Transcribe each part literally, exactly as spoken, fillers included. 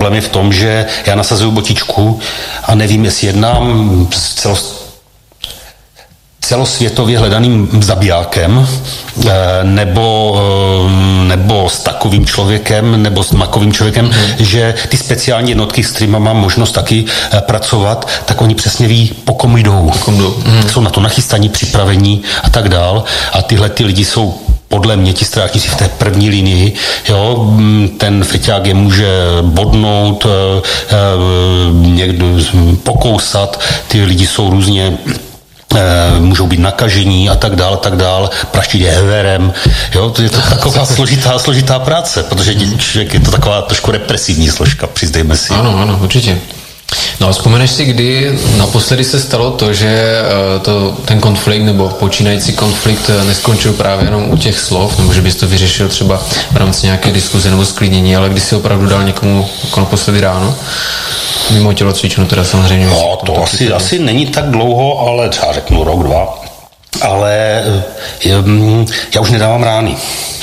problém je v tom, že já nasazuju botičku a nevím, jestli jednám s celost celosvětově hledaným zabijákem, nebo, nebo s takovým člověkem, nebo s makovým člověkem, mm. že ty speciální jednotky, s kterými mám možnost taky pracovat, tak oni přesně ví, po kom jdou. Mm. Jsou na to nachystaní, připravení a tak dál. A tyhle ty lidi jsou podle mě ti strážníci v té první linii, jo, ten feťák je může bodnout, někdo pokousat, ty lidi jsou různě můžou být nakažení a tak dál, a tak dál, praštit je heverem, jo, to je to taková složitá, složitá práce, protože člověk je to taková trošku represivní složka, přiznejme si. Ano, ano, určitě. No a vzpomeneš si, kdy naposledy se stalo to, že to, ten konflikt nebo počínající konflikt neskončil právě jenom u těch slov, nebo že bys to vyřešil třeba v rámci nějaké diskuze nebo sklidnění, ale kdy si opravdu dal někomu jako naposledy ráno? Mimo tělocvičnu teda samozřejmě. No, to asi, tady. asi není tak dlouho, ale třeba řeknu rok, dva. Ale já už nedávám rány.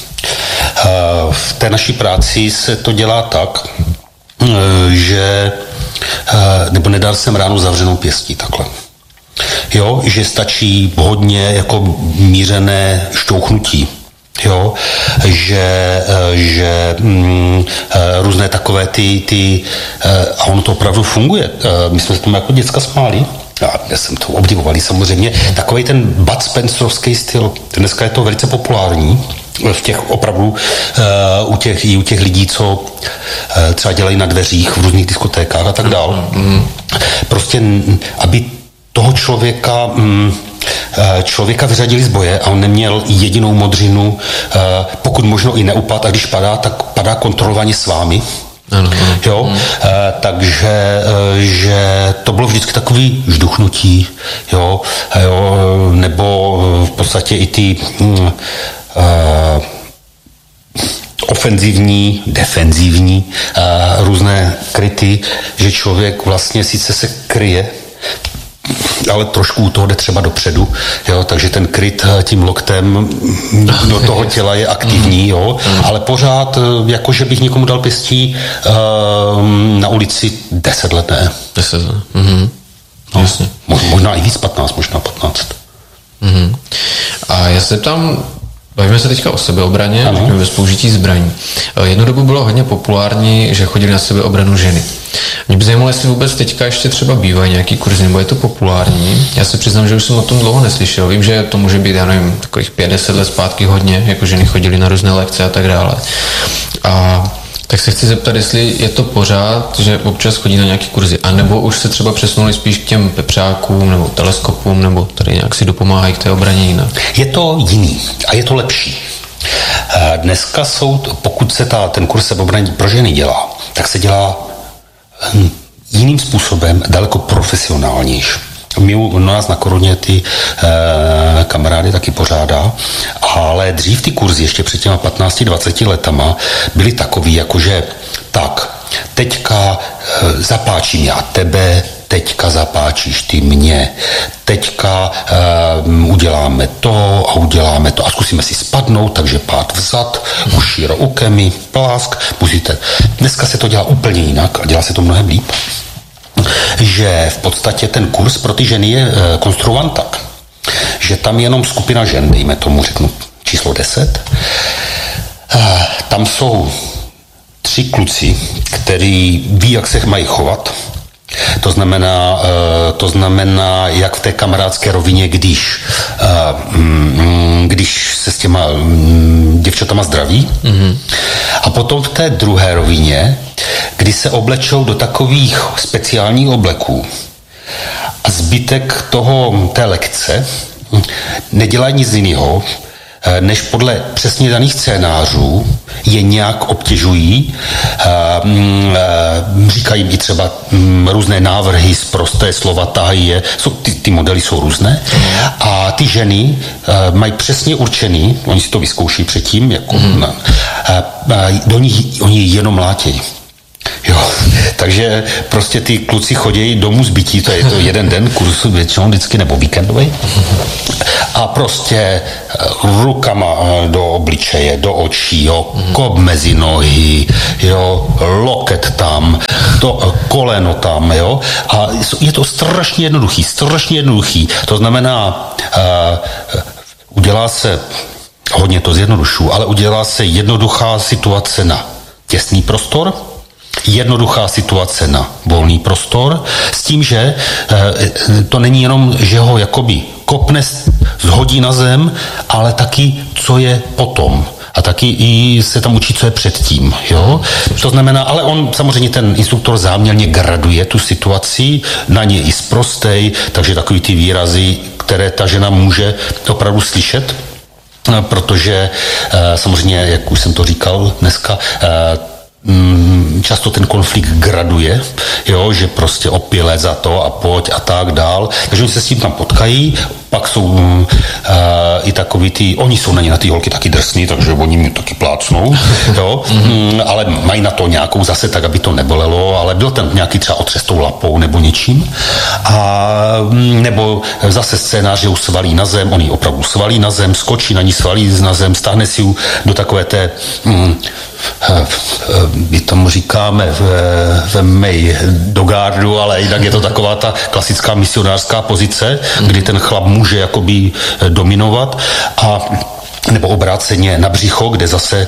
V té naší práci se to dělá tak, že nebo nedal jsem ránu zavřenou pěstí takhle. Jo, že stačí hodně jako mířené šťouchnutí. Jo, že, že mm, různé takové ty, ty a ono to opravdu funguje. My jsme se tomu jako děcka smáli. Já jsem to obdivovali samozřejmě. Takovej ten Bud Spencerovský styl. Dneska je to velice populární v těch opravdu uh, u těch, i u těch lidí, co uh, třeba dělají na dveřích v různých diskotékách a tak dál. Mm. Prostě, aby toho člověka um, člověka vyřadili z boje a on neměl jedinou modřinu, pokud možno i neupad, a když padá, tak padá kontrolovaně s vámi. Ano, ano. Jo? Hmm. Takže že to bylo vždycky takový žduchnutí, jo? Jo? Nebo v podstatě i ty uh, ofenzivní, defenzivní uh, různé kryty, že člověk vlastně sice se kryje, ale trošku u toho jde třeba dopředu, jo, takže ten kryt tím loktem do toho těla je aktivní, jo, ale pořád, jako že bych někomu dal pěstí uh, na ulici deset let, ne. Deset let, mhm. No, jasně. Možná i víc, patnáct, možná patnáct. Mhm. A já se tam bavíme se teďka o sebeobraně, řekněme bez použití zbraní. Jednu dobu bylo hodně populární, že chodili na sebeobranu ženy. Mě by zajímalo, jestli vůbec teďka ještě třeba bývají nějaký kurzy, nebo je to populární. Já se přiznám, že už jsem o tom dlouho neslyšel. Vím, že to může být, já nevím, takových pět deset let zpátky hodně, jako ženy chodily na různé lekce a tak dále. A tak se chci zeptat, jestli je to pořád, že občas chodí na nějaký kurzy, anebo už se třeba přesunuli spíš k těm pepřákům nebo teleskopům, nebo tady nějak si dopomáhají k té obraně jinak. Je to jiný a je to lepší. Dneska jsou, pokud se ta, ten kurz sebeobrany pro ženy dělá, tak se dělá jiným způsobem, daleko profesionálnější. My u nás na Koruně ty e, kamarády taky pořádá, ale dřív ty kurzy ještě před těma patnácti dvaceti letama byly takový, jakože tak, teďka e, zapáčím já tebe, teďka zapáčíš ty mě, teďka e, uděláme to a uděláme to a zkusíme si spadnout, takže pád vzad, uši rukemi, plásk, musíte. Dneska se to dělá úplně jinak a dělá se to mnohem líp. Že v podstatě ten kurz pro ty ženy je e, konstruovan tak, že tam je jenom skupina žen, dejme tomu, řeknu číslo deset. E, tam jsou tři kluci, který ví, jak se mají chovat. To znamená, e, to znamená, jak v té kamarádské rovině, když, e, mm, když se s těma mm, děvčatama zdraví. Mm-hmm. A potom v té druhé rovině, kdy se oblečou do takových speciálních obleků a zbytek toho, té lekce nedělají nic jiného, než podle přesně daných scénářů je nějak obtěžují, říkají jim i třeba různé návrhy, prosté slova, tahají je, ty, ty modely jsou různé a ty ženy mají přesně určený, oni si to vyzkouší předtím, jako, mm-hmm. do nich, oni jenom mlátějí. Jo, Takže prostě ty kluci chodí domů z bytí, to je to jeden den kursu většinou vždycky, nebo víkendový. A prostě rukama do obličeje, do očí, jo, kop mezi nohy, jo, loket tam, to koleno tam, jo. A je to strašně jednoduchý, strašně jednoduchý. To znamená, uh, udělá se, hodně to zjednodušu, ale udělá se jednoduchá situace na těsný prostor, jednoduchá situace na volný prostor, s tím, že uh, to není jenom, že ho jakoby kopne, zhodí na zem, ale taky, co je potom. A taky i se tam učí, co je předtím. Jo? To znamená, ale on samozřejmě ten instruktor záměrně graduje tu situaci, na ně i sprostej, takže takový ty výrazy, které ta žena může opravdu slyšet, protože samozřejmě, jak už jsem to říkal dneska, často ten konflikt graduje, jo, že prostě opile za to a pojď a tak dál. Takže oni se s tím tam potkají, pak jsou uh, i takový ty, oni jsou na ně na ty holky taky drsní, takže oni mi taky plácnou, jo, mm, ale mají na to nějakou zase tak, aby to nebolelo, ale byl ten nějaký třeba otřestou lapou nebo něčím. A nebo zase scénář, že už svalí na zem, oni opravdu svalí na zem, skočí na ní, svalí na zem, stáhne si ju do takové té mm, my tomu říkáme v, v mej do gardu, ale jinak je to taková ta klasická misionářská pozice, kdy ten chlap může jakoby dominovat a nebo obráceně na břicho, kde zase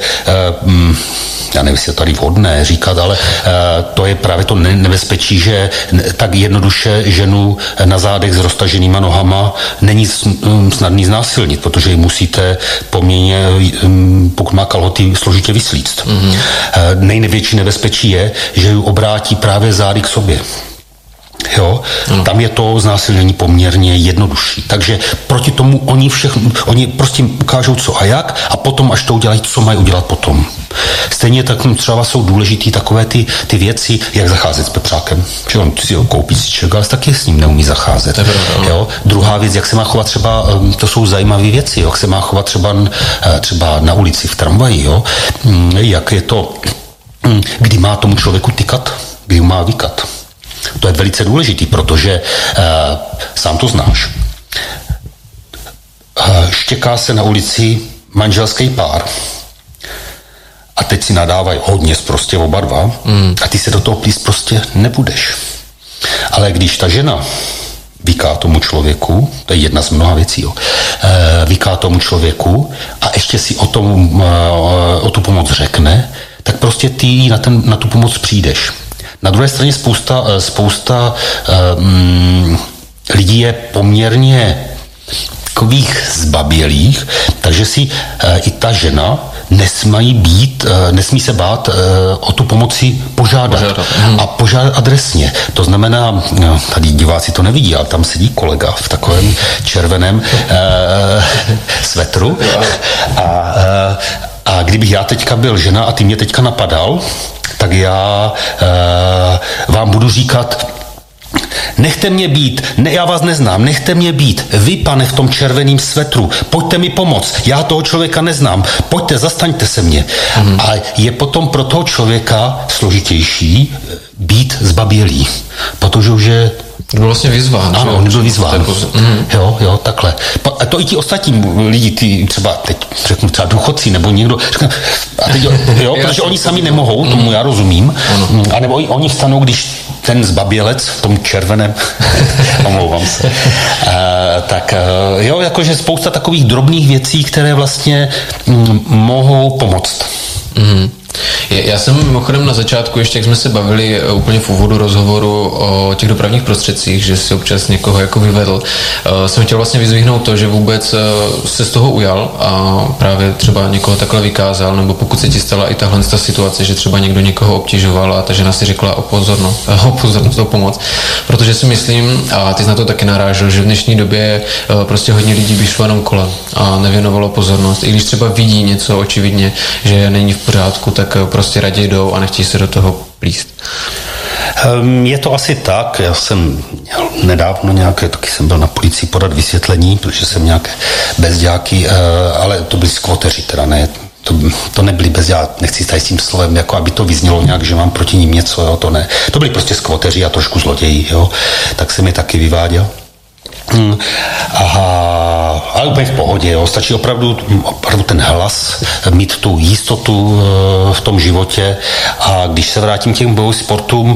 já nevím, jestli je tady vhodné říkat, ale to je právě to nebezpečí, že tak jednoduše ženu na zádech s roztaženýma nohama není snadný znásilnit, protože ji musíte poměrně, pokud má kalhoty, složitě vyslíct. Mm-hmm. Největší nebezpečí je, že ji obrátí právě zády k sobě. Jo, hmm. Tam je to znásilnění poměrně jednodušší. Takže proti tomu oni všechno, oni prostě ukážou co a jak a potom až to udělají, co mají udělat potom. Stejně tak třeba jsou důležitý takové ty, ty věci, jak zacházet s pepřákem. Že on si ho koupí si ale taky s ním neumí zacházet. Jo. Druhá věc, jak se má chovat třeba, to jsou zajímavé věci, jak se má chovat třeba, třeba na ulici v tramvaji, jo. Jak je to, kdy má tomu člověku tykat, kdy má vykat. To je velice důležitý, protože uh, sám to znáš. Uh, štěká se na ulici manželský pár a teď si nadávají hodně sprostě oba dva mm. a ty se do toho plíst prostě nebudeš. Ale když ta žena vyká tomu člověku, to je jedna z mnoha věcí, jo, uh, vyká tomu člověku a ještě si o, tom, uh, o tu pomoc řekne, tak prostě ty na, ten, na tu pomoc přijdeš. Na druhé straně spousta, spousta um, lidí je poměrně takových zbabělých, takže si uh, i ta žena nesmají být, uh, nesmí se bát uh, o tu pomoci požádat. požádat. Hmm. A požádat adresně. To znamená, no, tady diváci to nevidí, ale tam sedí kolega v takovém červeném uh, svetru a, uh, a kdybych já teďka byl žena a ty mě teďka napadal, tak já uh, vám budu říkat, nechte mě být, ne, já vás neznám, nechte mě být, vy, pane, v tom červeném svetru, pojďte mi pomoct, já toho člověka neznám, pojďte, zastaňte se mě. Mm. A je potom pro toho člověka složitější být zbabělý, protože už je byl vlastně vyzván. Ano, on byl vyzván. Mm. Jo, jo, takhle. A to i ti ostatní lidi, ty třeba, teď řeknu třeba důchodci, nebo někdo, řekne, a teď, jo, protože oni sami nemohou, tomu já rozumím, a nebo oni vstanou, když ten zbabělec v tom červeném, omlouvám se, uh, tak uh, jo, jakože spousta takových drobných věcí, které vlastně mm, mohou pomoct. Mm. Já jsem mimochodem na začátku, ještě jak jsme se bavili úplně v úvodu rozhovoru o těch dopravních prostředcích, že si občas někoho jako vyvedl, jsem chtěl vlastně vyzvihnout to, že vůbec se z toho ujal a právě třeba někoho takhle vykázal, nebo pokud se ti stala i tahle ta situace, že třeba někdo někoho obtěžoval a ta žena si řekla o pozornost, o pozornost, o pomoc, protože si myslím, a ty jsi na to taky narážel, že v dnešní době prostě hodně lidí by šlo jenom kolem a nevěnovalo pozornost, i když třeba vidí něco očividně, že není v pořádku, tak prostě raději jdou a nechtějí se do toho plíst. Je to asi tak, já jsem měl nedávno nějaké, taky jsem byl na policii podat vysvětlení, protože jsem nějaké bezďáky, ale to byli skvoteři, teda ne to, to nebyli bez, já nechci tady s tím slovem, jako aby to vyznělo nějak, že mám proti ním něco, jo, to ne. To byli prostě skvoteři a trošku zloději, jo, tak se mi taky vyváděl. Hmm. Aha, ale úplně v pohodě, jo. Stačí opravdu, opravdu ten hlas, mít tu jistotu v tom životě a když se vrátím k těm bojovým sportům,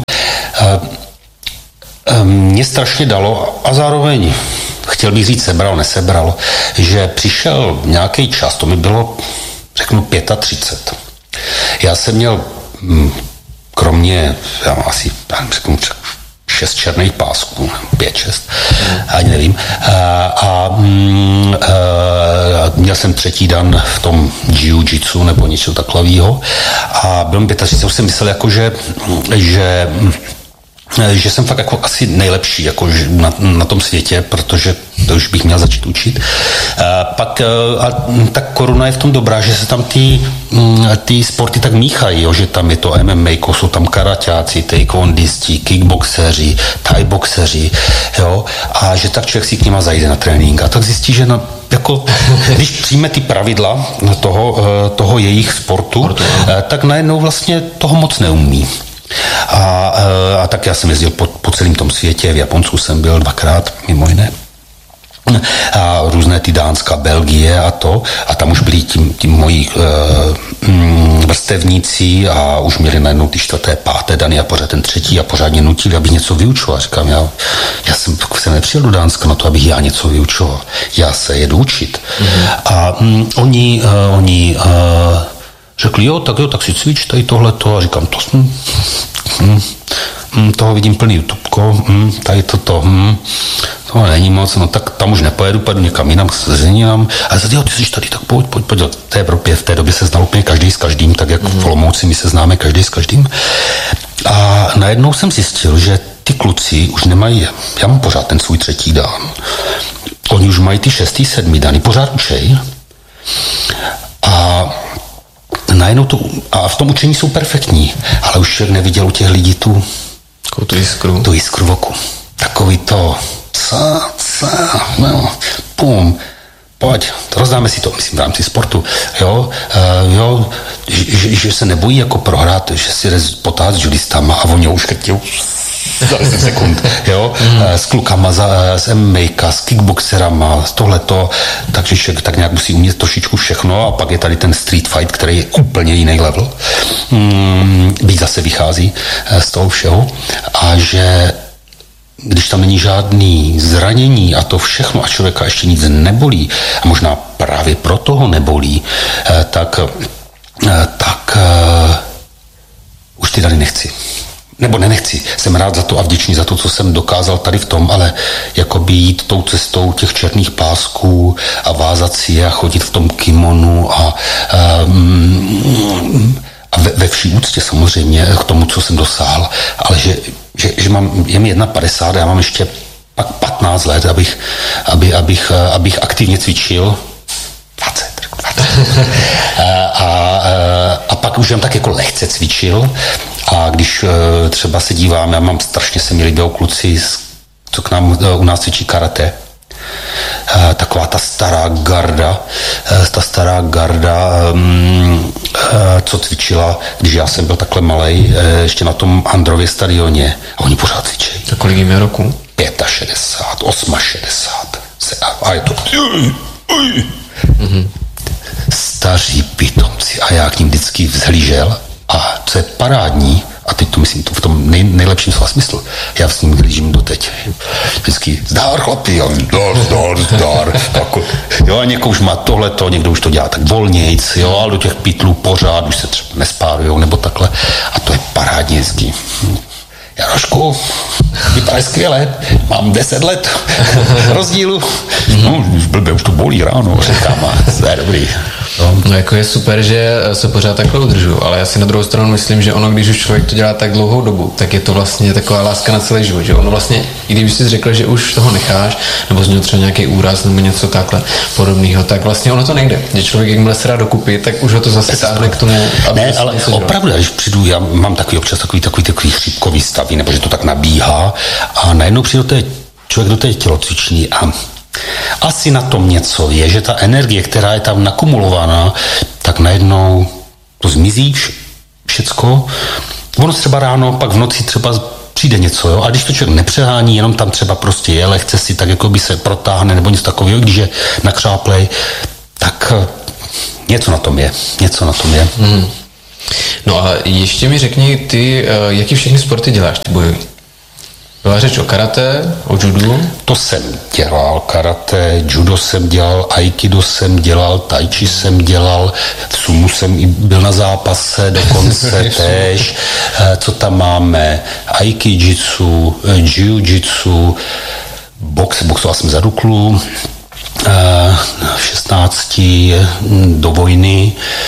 mě strašně dalo a zároveň chtěl bych říct sebral, nesebral, že přišel nějaký čas, to mi bylo, řeknu, třicet pět. Já jsem měl kromě, já mám asi, řeknu, šest černých pásků, pět, šest, ani nevím. A, a, a měl jsem třetí dan v tom jiu-jitsu nebo něco takového a byl mi třicet pět, už jsem myslel, jako, že, že že jsem fakt jako asi nejlepší jako na, na tom světě, protože to už bych měl začít učit. A pak a, tak koruna je v tom dobrá, že se tam ty, ty sporty tak míchají, jo, že tam je to M M A, jsou tam karaťáci, taekwondisti, kickboxeři, thaiboxeři, jo, a že tak člověk si k nima zajde na trénink a tak zjistí, že na, jako, když přijme ty pravidla toho, toho jejich sportu, tak najednou vlastně toho moc neumí. A, a tak já jsem jezdil po, po celém tom světě, v Japonsku jsem byl dvakrát, mimo jiné. A různé ty Dánska, Belgie a to. A tam už byli tím, tím moji e, mm, vrstevníci a už měli najednou ty čtvrté, páté dany a pořád ten třetí a pořádně nutili, abych něco vyučoval. Říkám, já, já jsem, jsem nepřijel do Dánska na to, abych já něco vyučoval. Já se jedu učit. Mm-hmm. A mm, oni, uh, oni uh, řekli, jo, tak jo, tak si cvič tady tohleto a říkám, to jsem, hm, hm, toho vidím plný YouTubeko, hm, tady toto, hm, to není moc, no tak tam už nepojedu, pojedu někam jinam, zžením, a říkám, jo, ty jsi tady, tak pojď, pojď, pojď, v té Evropě v té době se znal úplně každý s každým, tak jak mm. v Olomouci my se známe každý s každým. A najednou jsem zjistil, že ty kluci už nemají, já mám pořád ten svůj třetí dán, oni už mají ty šestý, sedmý dány, pořád učej. A najednou to, a v tom učení jsou perfektní, ale už člověk neviděl u těch lidí tu, tu jiskru. tu jiskru v oku. Takový to, co, co, no, pum, pojď, rozdáme si to, myslím, v rámci sportu, jo, uh, jo, že, že se nebojí jako prohrát, že si jde potáhat s judistama a oni už krtějí za deset sekund, jo, mm. s klukama, za, s M M A, s kickboxerama, s tohleto, takže člověk tak nějak musí umět trošičku všechno a pak je tady ten street fight, který je úplně jiný level, mm, byť zase vychází z toho všeho a že když tam není žádný zranění a to všechno a člověka ještě nic nebolí a možná právě proto ho nebolí, tak, tak uh, už ty tady nechci. Nebo ne, nechci. Jsem rád za to a vděčný za to, co jsem dokázal tady v tom, ale jakoby jít tou cestou těch černých pásků a vázat si je a chodit v tom kimonu a, um, a ve, ve vší úctě samozřejmě k tomu, co jsem dosáhl, ale že, že, že mám, je mi padesát jedna, já mám ještě pak patnáct let, abych, aby, abych, abych aktivně cvičil dvacet, dvacet. a, a, a pak už jsem tak jako lehce cvičil a když třeba se dívám, já mám strašně se mi líbí kluci, co k nám u nás cvičí karate, taková ta stará garda, ta stará garda, co cvičila, když já jsem byl takhle malej, ještě na tom Andrově stadioně a oni pořád cvičí. Tak kolik jim je roku? šedesát pět, šedesát osm a je to mm-hmm. staří pitomci a já k ním vždycky vzhlížel a co je parádní, a teď to myslím to v tom nej, nejlepším slova smyslu, já s ním hlížím doteď. Vždycky zdár chlapi, a zdár, zdár, zdár. Jako, jo, a někdo už má tohleto, někdo už to dělá tak volnějc, jo, ale do těch pytlů pořád už se třeba nespárujou nebo takhle a to je parádně hezký. Jarošku, vypadá skvěle, mám deset let rozdílu. No, blbě, už to bolí ráno, říkám, a to je dobrý. No. no jako je super, že se pořád takhle udržuju, ale já si na druhou stranu myslím, že ono, když už člověk to dělá tak dlouhou dobu, tak je to vlastně taková láska na celý život, že ono vlastně, i když jsi řekl, že už toho necháš, nebo z něho třeba nějaký úraz nebo něco takhle podobného, tak vlastně ono to nejde. Že člověk, jakmile se dá dokupit, tak už ho to zase táhne k tomu, aby ne, ale opravdu, když přijdu, já mám takový občas takový, takový, takový chřipkový stavy, nebo že to tak nabíhá a najednou přijde do té, člověk do té tělocvičny a asi na tom něco je, že ta energie, která je tam nakumulovaná, tak najednou to zmizí všecko. Ono třeba ráno, pak v noci třeba přijde něco, jo? A když to člověk nepřehání, jenom tam třeba prostě je, lehce si tak jako by se protáhne nebo něco takového, když je nakřáplej, tak něco na tom je, něco na tom je. Hmm. No a ještě mi řekni, ty, jaký všechny sporty děláš, ty bojový? Byla řeč o karate, o judu? To jsem dělal, karate, judo jsem dělal, aikido jsem dělal, tai chi jsem dělal, v sumu jsem i byl na zápase dokonce též. Co tam máme? Aikijitsu, jiu-jitsu, box, boxoval jsem za Duklu, v šestnácti do vojny.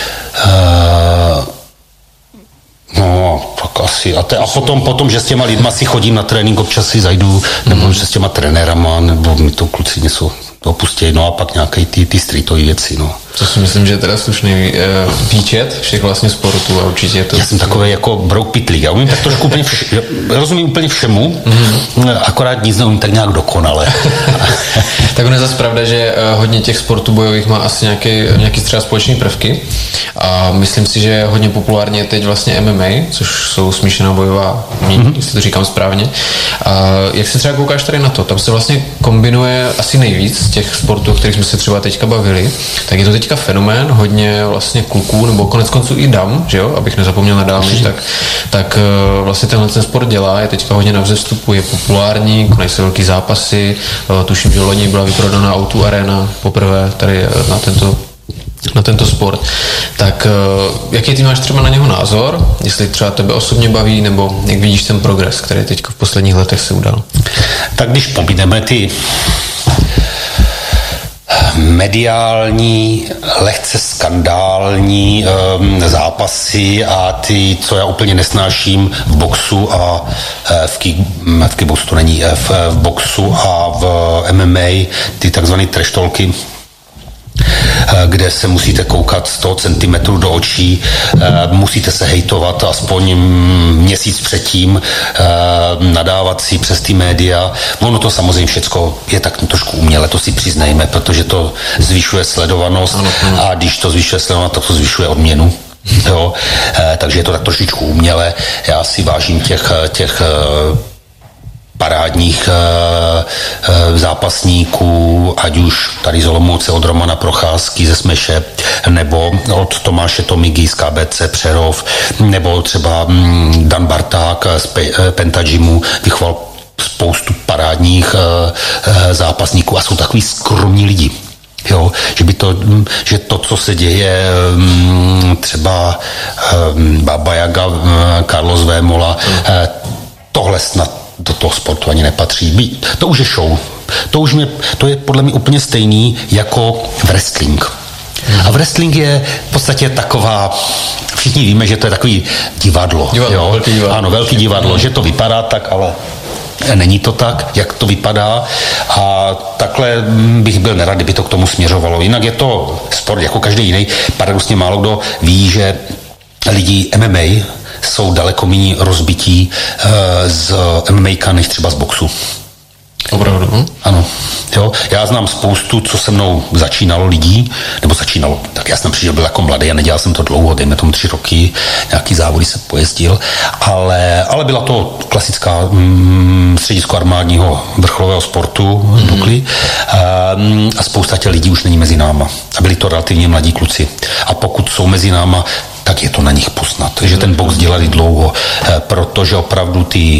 No, tak asi. A, te, a potom, potom, že s těma lidma si chodím na trénink, občas si zajdu, nebo mm. že s těma trenérama, nebo mi to kluci něco opustějí, no a pak nějaké ty, ty streetové věci, no. To si myslím, že je teda slušný uh, výčet všech vlastně sportů a určitě je to... Já jsem takový jako brouk pitlík, já umím tak trošku úplně, vše, rozumím úplně všemu, mm-hmm. akorát nic neumím tak nějak dokonale. Tak ono je zase pravda, že uh, hodně těch sportů bojových má asi nějaký, nějaký třeba společný prvky a myslím si, že hodně populárně je teď vlastně M M A, což jsou smíšená bojová umění, mm-hmm. jestli to říkám správně. A jak se třeba koukáš tady na to? Tam se vlastně kombinuje asi nejvíc těch sportů, o kterých jsme se třeba teďka bavili, tak je to teďka fenomén, hodně vlastně kluků, nebo konec konců i dam, že jo, abych nezapomněl na dámy, tak, tak vlastně tenhle ten sport dělá, je teďka hodně na vzestupu, je populární, konají se velký zápasy, tuším, že loni byla vyprodaná O dva Arena poprvé tady na tento na tento sport. Tak jaký ty máš třeba na něho názor, jestli třeba tebe osobně baví, nebo jak vidíš ten progres, který teďka v posledních letech se udal? Tak když pomineme ty mediální, lehce skandální um, zápasy a ty, co já úplně nesnáším v boxu a v, kick, v kickboxu to není, v, v boxu a v M M A, ty takzvané trash talky, kde se musíte koukat sto centimetrů do očí, musíte se hejtovat aspoň měsíc předtím, nadávat si přes ty média. Ono to samozřejmě všecko je tak trošku uměle, to si přiznejme, protože to zvyšuje sledovanost a když to zvyšuje sledovanost, tak to zvyšuje odměnu. Jo? Takže je to tak trošičku uměle. Já si vážím těch, těch parádních e, e, zápasníků, ať už tady z Olomouce od Romana Procházky ze Smeše, nebo od Tomáše Tomigy z K B C Přerov, nebo třeba mm, Dan Barták z Pe, e, Pentagymu vychoval spoustu parádních e, e, zápasníků a jsou takový skromní lidi. Jo, že by to, že to, co se děje třeba Baba Jaga, Carlos Vémola, tohle snad do toho sportu ani nepatří. To už je show. To už mě, to je podle mě úplně stejný jako wrestling. A wrestling je v podstatě taková, všichni víme, že to je takový divadlo. divadlo, jo? Velký divadlo. Ano, velký divadlo, že to vypadá tak, ale není to tak, jak to vypadá a takhle bych byl nerad, kdyby to k tomu směřovalo. Jinak je to sport jako každý jiný. Paradoxně málo kdo ví, že lidi M M A jsou daleko méně rozbití uh, z M M A než třeba z boxu. Opravdu? Hm? Ano. Jo, já znám spoustu, co se mnou začínalo lidí, nebo začínalo, tak já jsem přišel, byl jako mladý a nedělal jsem to dlouho, dejme tomu tři roky, nějaký závody se pojezdil, ale, ale byla to klasická mm, středisko armádního vrcholového sportu mm. Dukly um, a spousta těch lidí už není mezi náma. A byli to relativně mladí kluci. A pokud jsou mezi náma, tak je to na nich poznat, že ten box dělali dlouho, protože opravdu ty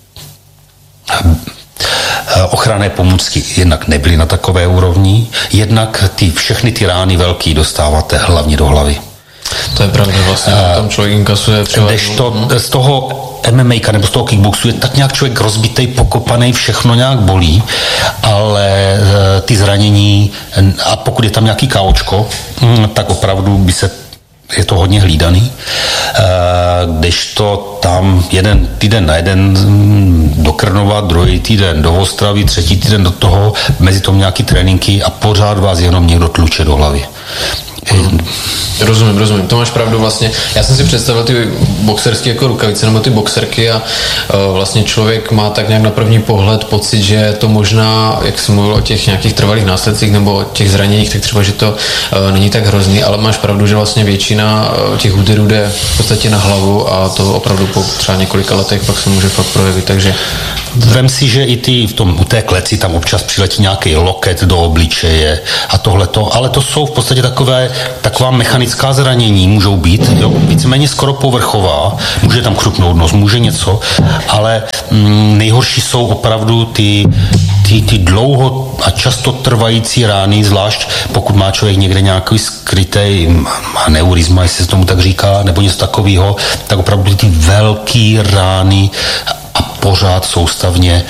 ochranné pomůcky jednak nebyly na takové úrovni, jednak ty všechny ty rány velký dostáváte hlavně do hlavy. To je pravda, vlastně tam člověk inkasuje převážně. To z toho M M A nebo z toho kickboxu je tak nějak člověk rozbitej, pokopaný, všechno nějak bolí, ale ty zranění a pokud je tam nějaký káočko, tak opravdu by se je to hodně hlídaný, když to tam jeden týden na jeden do Krnova, druhý týden do Ostravy, třetí týden do toho, mezi tom nějaký tréninky a pořád vás jenom někdo tluče do hlavy. Hmm. Rozumím, rozumím. To máš pravdu vlastně. Já jsem si představil ty boxerské jako rukavice nebo ty boxerky a uh, vlastně člověk má tak nějak na první pohled pocit, že to možná, jak jsem mluvil o těch nějakých trvalých následcích nebo o těch zraněních, tak třeba, že to uh, není tak hrozný, ale máš pravdu, že vlastně většina uh, těch úderů jde v podstatě na hlavu a to opravdu po třeba několika letech pak se může fakt projevit, takže... Vem si, že i ty v tom, u té kleci tam občas přiletí nějaký loket do obličeje a tohleto, ale to jsou v podstatě takové, taková mechanická zranění, můžou být, jo, víceméně skoro povrchová, může tam chrupnout nos, může něco, ale mm, nejhorší jsou opravdu ty, ty, ty dlouho a často trvající rány, zvlášť pokud má člověk někde nějaký skrytý aneurizma, jestli se tomu tak říká, nebo něco takového, tak opravdu ty velký rány a pořád soustavně,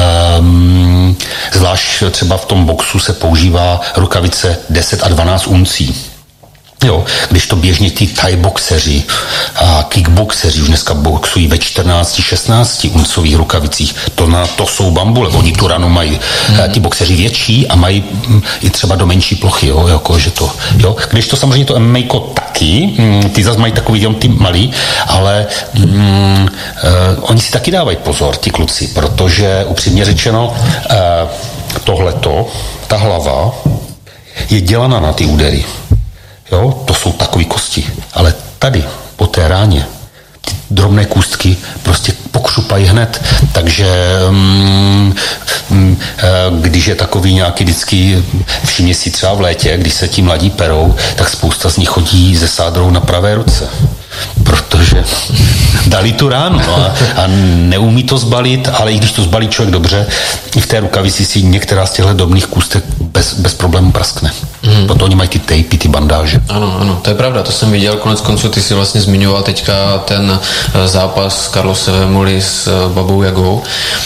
um, zvlášť třeba v tom boxu se používá rukavice deset a dvanáct uncí. Jo, když to běžně ty thai boxeři a kickboxeři už dneska boxují ve čtrnácti šestnácti uncových rukavicích, to, na, to jsou bambule, oni tu ranu mají, mm. ti boxeři větší a mají mm, i třeba do menší plochy, jo, jako, že to, jo. Když to samozřejmě to em em á taky, mm, ty zase mají takový, jenom ty malý, ale mm, uh, oni si taky dávají pozor, ti kluci, protože upřímně řečeno uh, tohleto, ta hlava je dělaná na ty údery. Jo, to jsou takové kosti, ale tady, po té ráně, ty drobné kůstky prostě pokřupají hned, takže mm, mm, když je takový nějaký vždycky, všimně si třeba v létě, když se ti mladí perou, tak spousta z nich chodí ze sádrou na pravé ruce, protože dali tu ránu, no, a, a neumí to zbalit, ale i když to zbalí člověk dobře, v té rukavici si některá z těchto drobných kůstek bez, bez problémů praskne. Mm. Proto oni mají ty tejpy, ty bandáže. Ano, ano, to je pravda, to jsem viděl, konec konců ty si vlastně zmiňoval teďka ten zápas Carlose Vémoly s Babou Jagou.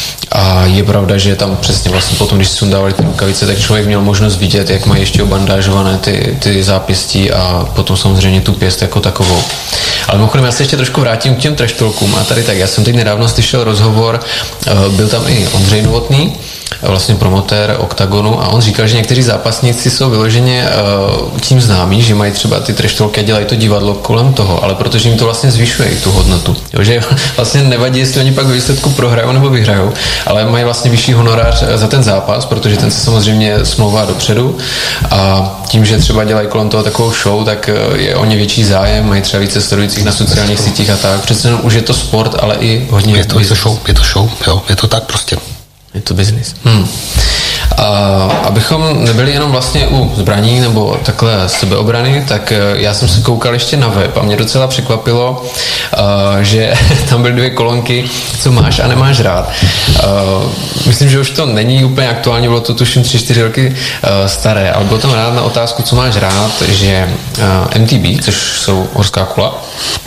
A je pravda, že tam přesně vlastně potom, když sundávali ty rukavice, tak člověk měl možnost vidět, jak mají ještě obandážované ty, ty zápěstí a potom samozřejmě tu pěst jako takovou. Ale mimochodem, já se ještě trošku vrátím k těm treštolkům a tady tak, já jsem teď nedávno slyšel rozhovor, byl tam i Ondřej Novotný, vlastně promotér Oktagonu a on říkal, že někteří zápasníci jsou vyloženě uh, tím známí, že mají třeba ty treštolky a dělají to divadlo kolem toho, ale protože jim to vlastně zvyšuje i tu hodnotu. Jo, že vlastně nevadí, jestli oni pak ve výsledku prohrajou nebo vyhrajou, ale mají vlastně vyšší honorář za ten zápas, protože ten se samozřejmě smlouvá dopředu a tím, že třeba dělají kolem toho takovou show, tak je o ně větší zájem, mají třeba více sledujících na sociálních sítích a tak. Přece jenom už je to sport, ale i hodně... Je to, je to show, je to show, jo, je to tak prostě. Je to biznis. Hmm. A abychom nebyli jenom vlastně u zbraní nebo takhle sebeobrany, tak já jsem se koukal ještě na web a mě docela překvapilo, že tam byly dvě kolonky, co máš a nemáš rád. Myslím, že už to není úplně aktuální, bylo to tuším tři čtyři roky staré, ale bylo tam rád na otázku, co máš rád, že em té bé, což jsou horská kola,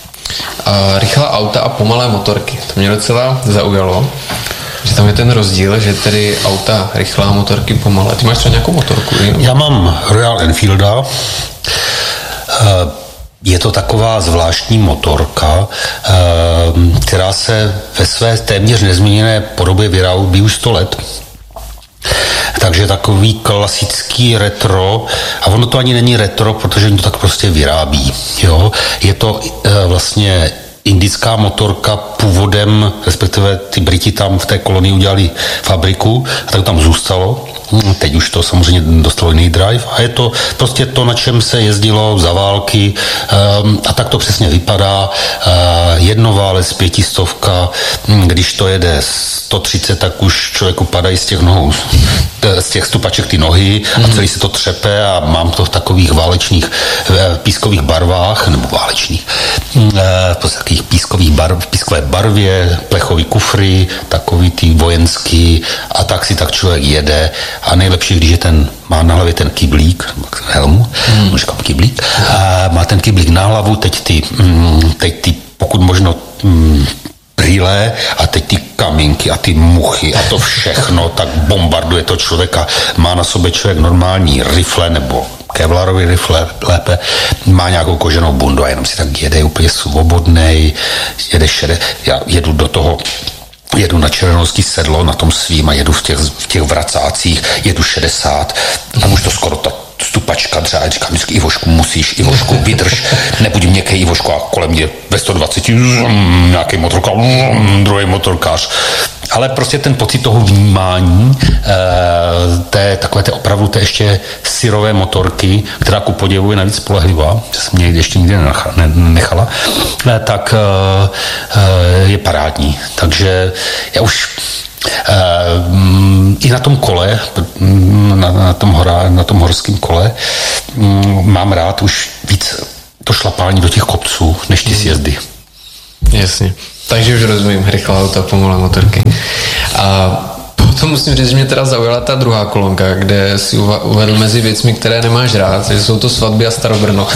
rychlá auta a pomalé motorky. To mě docela zaujalo. Že tam je ten rozdíl, že tedy auta rychlá, motorky pomalé. Ty máš třeba nějakou motorku? Jenom? Já mám Royal Enfielda. Je to taková zvláštní motorka, která se ve své téměř nezměněné podobě vyrábí už sto let. Takže takový klasický retro, a ono to ani není retro, protože oni to tak prostě vyrábí. Jo? Je to vlastně indická motorka původem, respektive ty Briti tam v té kolonii udělali fabriku a tak tam zůstalo. Teď už to samozřejmě dostalo jiný drive a je to prostě to, na čem se jezdilo za války um, a tak to přesně vypadá. Uh, jednoválec, pětistovka, když to jede sto třicet, tak už člověku padají z těch nohou, z těch stupaček ty nohy a celý se to třepe a mám to v takových válečných pískových barvách, nebo válečných, uh, v takových pískových barv, pískové barvě, plechový kufry, takový ty vojenský a tak si tak člověk jede. A nejlepší, když je ten, má na hlavě ten kyblík, helmu, hmm. říkám kyblík, a má ten kyblík na hlavu, teď ty, teď ty pokud možno brýle a teď ty kamínky a ty muchy a to všechno, tak bombarduje to člověka. Má na sobě člověk normální rifle nebo kevlarový rifle lépe, má nějakou koženou bundu a jenom si tak jede úplně svobodnej, jede šede, já jedu do toho jedu na černovský sedlo na tom svým a jedu v těch, v těch vracácích, jedu šedesát a už to skoro to stupačka třeba, říkám vždycky Ivošku, musíš, Ivošku, vydrž, nebuď měkký Ivošku a kolem mě ve sto dvacet mm, nějaký motorkář, mm, druhý motorkář. Ale prostě ten pocit toho vnímání té, takové té opravdu té ještě syrové motorky, která ku podivu je navíc spolehlivá, že jsem mě ještě nikdy nenechala, tak je parádní. Takže já už i na tom kole, na, na, tom, hora, na tom horském kole mám rád už víc to šlapání do těch kopců, než ty sjezdy. Jasně. Takže už rozumím, rychlá auta, pomalé motorky. A potom musím říct, že mě teda zaujala ta druhá kolonka, kde si uvedl mezi věcmi, které nemáš rád, že jsou to svatby a Starobrno.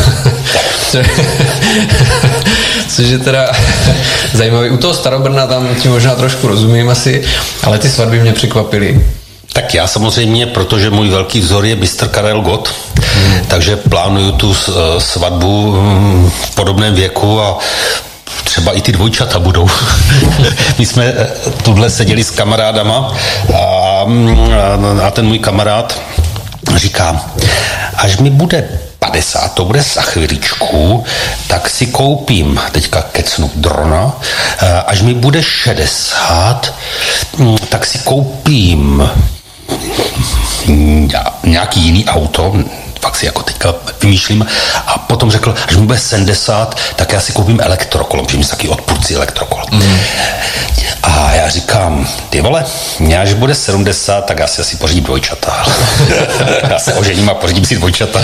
Což je teda zajímavý. U toho Starobrna tam ti možná trošku rozumím asi, ale ty svatby mě překvapily. Tak já samozřejmě, protože můj velký vzor je mistr Karel Gott, hmm. takže plánuju tu svatbu v podobném věku a třeba i ty dvojčata budou. My jsme tuhle seděli s kamarádama a, a ten můj kamarád říká, až mi bude padesát, to bude za chviličku, tak si koupím, teďka kecnu drona, až mi bude šedesát, tak si koupím nějaký jiný auto, fakt si jako teďka vymýšlím, a potom řekl, až mi bude sedmdesát, tak já si koupím elektrokolo, protože mi jsou taky odpůrci elektrokol. Mm. A já říkám, ty vole, mě až bude sedmdesát, tak já si asi pořídím dvojčata. Já se ožením a pořídím si dvojčata.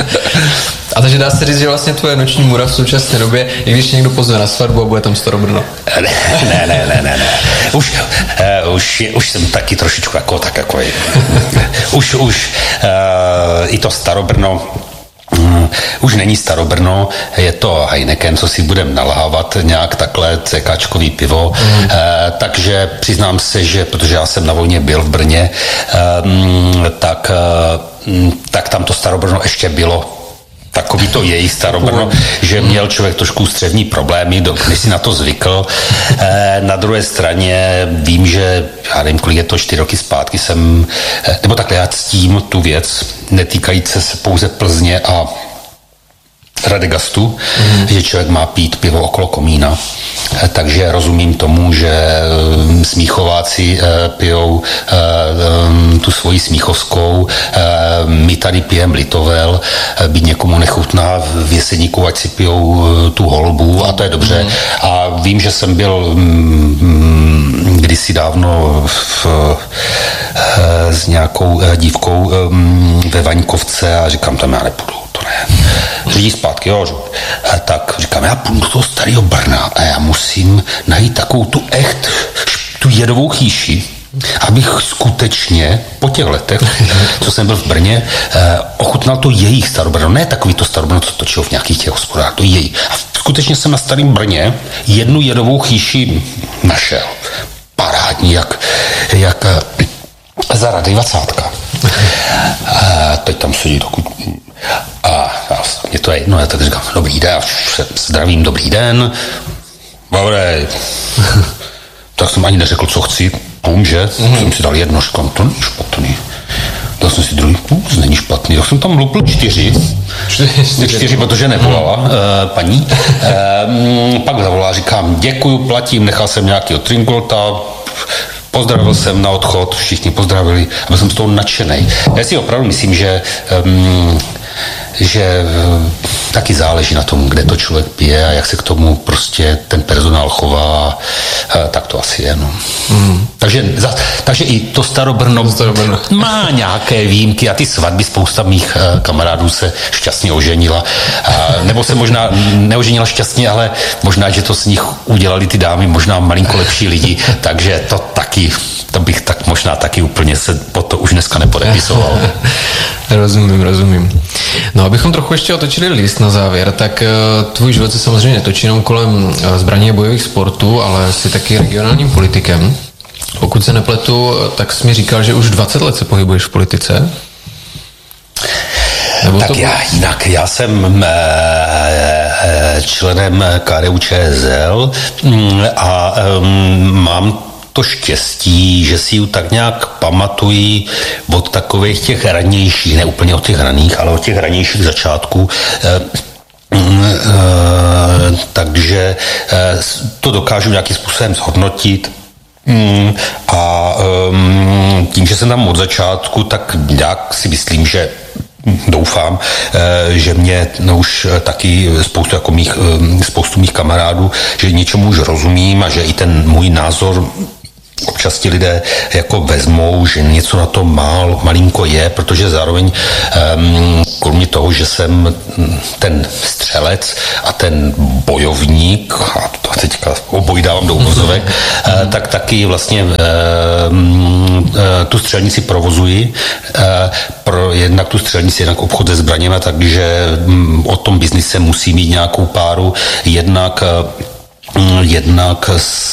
A takže dá se říct, že vlastně tvoje noční můra v současné době, i když někdo pozve na svatbu a bude tam Starobrno. Ne, ne, ne, ne, ne. Už, uh, už, je, už jsem taky trošičku jako, tak jako je. Už, už uh, i to Starobrno, um, už není Starobrno, je to Heineken, co si budeme nalhávat nějak takhle cekáčkový pivo, mm. uh, takže přiznám se, že protože já jsem na vojně byl v Brně, um, tak, uh, tak tam to Starobrno ještě bylo takový to jejich Starobrno, že měl člověk trošku střevní problémy, když si na to zvykl. Na druhé straně vím, že já nevím, kolik je to, čtyři roky zpátky jsem, nebo takhle já ctím tu věc, netýkající se pouze Plzně a Radegastu, mm. že člověk má pít pivo okolo komína. Takže rozumím tomu, že smíchováci pijou tu svoji smíchovskou, my tady pijeme Litovel, byť někomu nechutná v Jeseníku, ať si pijou tu holbu a to je dobře. Mm. A vím, že jsem byl kdysi dávno v, s nějakou dívkou ve Vaňkovce a říkám, tam já nepůjdu, to ne. Řídí zpátky, jo. A tak říkám, já půjdu do toho starého Brna a já musím najít takovou tu echt, tu jedovou chýši, abych skutečně po těch letech, co jsem byl v Brně, eh, ochutnal to jejich Starobrno. Ne takový to Starobrno, co točilo v nějakých těch hospodách, to jejich. A skutečně jsem na starém Brně jednu jedovou chýši našel. Parádní, jak, jak za Rady dvacátka. A teď tam sedí dokud... A mě to je jedno, já tak říkám, dobrý den, zdravím, dobrý den. Dobré. Tak jsem ani neřekl, co chci, pům, že? Mm-hmm. Jsem si dal jedno, říkám, to není špatný. Dal jsem si druhý, vůbec není špatný. Tak jsem tam lupl čtyři. Čtyři, čtyři protože nevolala mm. uh, paní. Uh, pak zavolala, říkám, děkuju, platím, nechal jsem nějakýho Tringolta, pozdravil jsem na odchod, všichni pozdravili a byl jsem z toho nadšenej. Já si opravdu myslím, že um, že taky záleží na tom, kde to člověk pije a jak se k tomu prostě ten personál chová, tak to asi je. No. Mm. Takže, za, takže i to Starobrno, Starobrno má nějaké výjimky a ty svatby, spousta mých kamarádů se šťastně oženila. A, nebo se možná neoženila šťastně, ale možná, že to z nich udělali ty dámy možná malinko lepší lidi, takže to taky, to bych tak možná taky úplně se po to už dneska nepodepisoval. Rozumím, rozumím. No, abychom trochu ještě otočili list na závěr, tak tvůj život se samozřejmě netočí jenom kolem zbraní a bojových sportů, ale jsi taky regionálním politikem. Pokud se nepletu, tak jsi mi říkal, že už dvacet let se pohybuješ v politice. Nebo tak to... já jinak, já jsem členem K D U Č S L a mám to štěstí, že si ji tak nějak pamatují od takových těch ranějších, ne úplně od těch raných, ale od těch ranějších začátků. Takže to dokážu nějakým způsobem zhodnotit. A tím, že jsem tam od začátku, tak jak si myslím, že doufám, že mě no už taky spoustu, jako mých, spoustu mých kamarádů, že něčemu už rozumím a že i ten můj názor občas ti lidé jako vezmou, že něco na to mal, malinko je, protože zároveň um, kromě toho, že jsem ten střelec a ten bojovník, a to teďka obojí dávám do uvozovek, mm-hmm. uh, tak taky vlastně uh, uh, tu střelnici provozuji. Uh, pro jednak tu střelnici, jednak obchod se zbraněmi, takže um, o tom biznise musí mít nějakou páru. Jednak, uh, jednak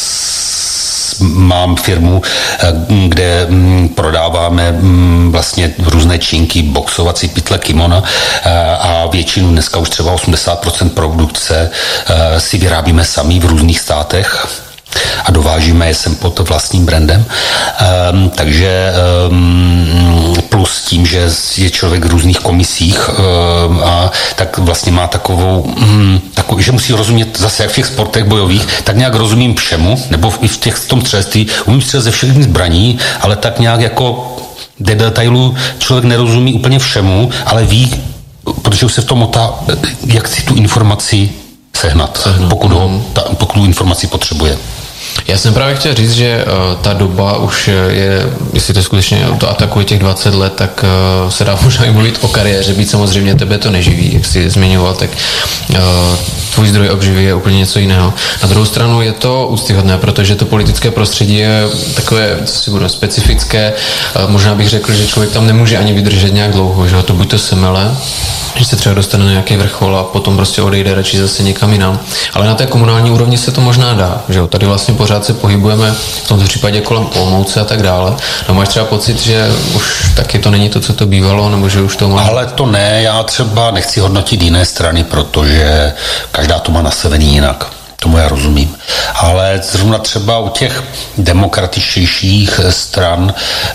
mám firmu, kde prodáváme vlastně různé činky, boxovací pytle, kimona a většinu, dneska už třeba osmdesát procent produkce si vyrábíme sami v různých státech a dovážíme je sem pod vlastním brandem. Um, takže um, plus tím, že je člověk v různých komisích um, a tak vlastně má takovou, um, takovou, že musí rozumět zase jak v těch sportech bojových, tak nějak rozumím všemu, nebo i v, těch, v tom střelectví, umím střelit ze všech zbraní, ale tak nějak jako do detailu člověk nerozumí úplně všemu, ale ví, protože už se v tom motá, jak si tu informaci sehnat, sehnat. Pokud, ho, ta, pokud tu informaci potřebuje. Já jsem právě chtěl říct, že uh, ta doba už je, jestli to skutečně to atakuje těch dvacet let, tak uh, se dá možná i mluvit o kariéře, byť samozřejmě tebe to neživí, jak jsi zmiňoval, tak uh, tvůj zdroj obživy je úplně něco jiného. Na druhou stranu je to úctyhodné, protože to politické prostředí je takové, co si budu, specifické. Uh, možná bych řekl, že člověk tam nemůže ani vydržet nějak dlouho, že to buď to semele, že se třeba dostane na nějaký vrchol a potom prostě odejde radši zase někam jinam. Ale na té komunální úrovni se to možná dá, že jo? Tady vlastně pořád se pohybujeme v tomto případě kolem Olomouce a tak dále. No máš třeba pocit, že už taky to není to, co to bývalo, nebo že už to má... Ale to ne, já třeba nechci hodnotit jiné strany, protože každá to má nastavený jinak. Tomu já rozumím. Ale zrovna třeba u těch demokratičtějších stran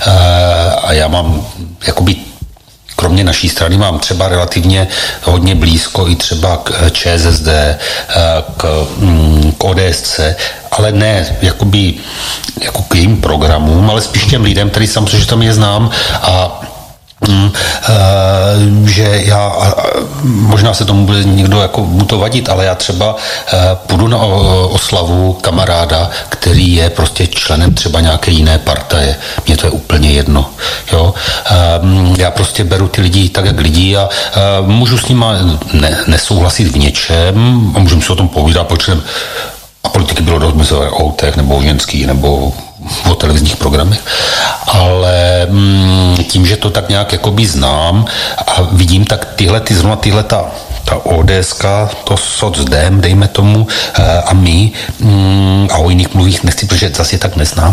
a já mám jakoby kromě naší strany mám třeba relativně hodně blízko i třeba k ČSSD, k, k O D S C, ale ne jakoby, jako k jejím programům, ale spíš těm lidem, který samozřejmě tam je znám a Mm, uh, že já, uh, možná se tomu bude někdo jako bude to vadit, ale já třeba uh, půjdu na uh, oslavu kamaráda, který je prostě členem třeba nějaké jiné partaje. Mně to je úplně jedno. Jo? Uh, já prostě beru ty lidi tak, jak lidi a uh, můžu s nima ne, nesouhlasit v něčem a můžeme si o tom povídat, protože a politiky bylo dost o autech nebo o ženských nebo o televizních programech, ale mm, tím, že to tak nějak jakoby znám a vidím, tak tyhle, ty zrovna tyhle ta, ta ODSka, to socdem, dejme tomu, a my, mm, a o jiných mluvích nechci, protože zase je tak neznám,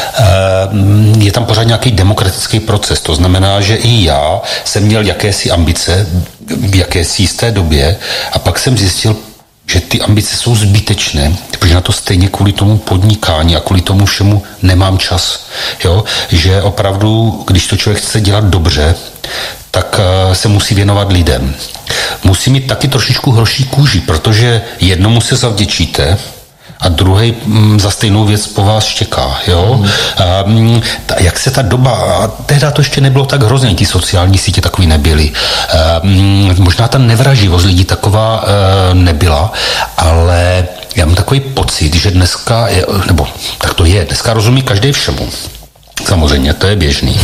je tam pořád nějaký demokratický proces, to znamená, že i já jsem měl jakési ambice v jakési jisté době a pak jsem zjistil, že ty ambice jsou zbytečné, protože na to stejně kvůli tomu podnikání a kvůli tomu všemu nemám čas. Jo? Že opravdu, když to člověk chce dělat dobře, tak se musí věnovat lidem. Musí mít taky trošičku hroší kůži, protože jednomu se zavděčíte a druhý m, za stejnou věc po vás štěká. Jo? Mm. A, m, ta, jak se ta doba, a tehdy to ještě nebylo tak hrozně, ty sociální sítě takový nebyly. A, m, možná ta nevraživost lidí taková e, nebyla, ale já mám takový pocit, že dneska, je, nebo tak to je, dneska rozumí každý všemu. Samozřejmě, to je běžný.